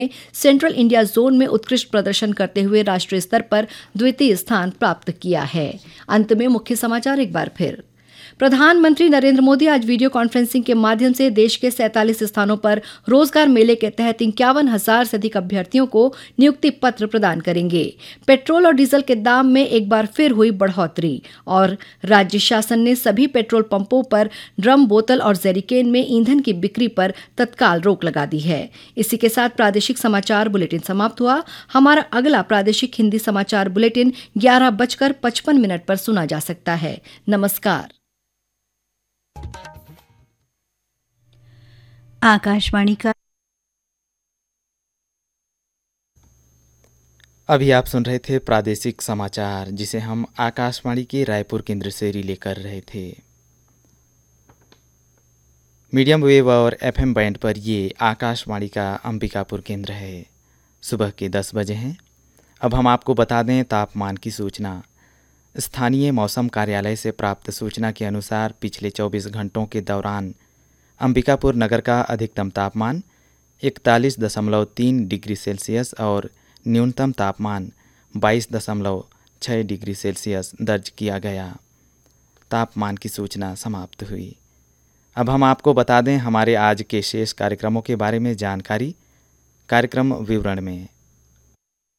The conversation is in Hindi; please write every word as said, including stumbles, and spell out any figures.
सेंट्रल इंडिया जोन में उत्कृष्ट प्रदर्शन करते हुए राष्ट्रीय स्तर पर द्वितीय स्थान प्राप्त किया है। अंत में मुख्य समाचार एक बार फिर। प्रधानमंत्री नरेंद्र मोदी आज वीडियो कॉन्फ्रेंसिंग के माध्यम से देश के सैंतालीस स्थानों पर रोजगार मेले के तहत इक्यावन हजार से अधिक अभ्यर्थियों को नियुक्ति पत्र प्रदान करेंगे। पेट्रोल और डीजल के दाम में एक बार फिर हुई बढ़ोतरी और राज्य शासन ने सभी पेट्रोल पंपों पर ड्रम, बोतल और जेरिकेन में ईंधन की बिक्री पर तत्काल रोक लगा दी है। इसी के साथ प्रादेशिक समाचार बुलेटिन समाप्त हुआ। हमारा अगला प्रादेशिक हिंदी समाचार बुलेटिन ग्यारह बजकर पचपन मिनट पर सुना जा सकता है। नमस्कार। आकाशवाणी का अभी आप सुन रहे थे प्रादेशिक समाचार, जिसे हम आकाशवाणी के रायपुर केंद्र से रिले कर रहे थे। मीडियम वेव और एफएम बैंड पर ये आकाशवाणी का अंबिकापुर केंद्र है। सुबह के दस बजे हैं। अब हम आपको बता दें तापमान की सूचना। स्थानीय मौसम कार्यालय से प्राप्त सूचना के अनुसार पिछले चौबीस घंटों के दौरान अंबिकापुर नगर का अधिकतम तापमान इकतालीस दशमलव तीन डिग्री सेल्सियस और न्यूनतम तापमान बाईस दशमलव छः डिग्री सेल्सियस दर्ज किया गया। तापमान की सूचना समाप्त हुई। अब हम आपको बता दें हमारे आज के शेष कार्यक्रमों के बारे में जानकारी कार्यक्रम विवरण में।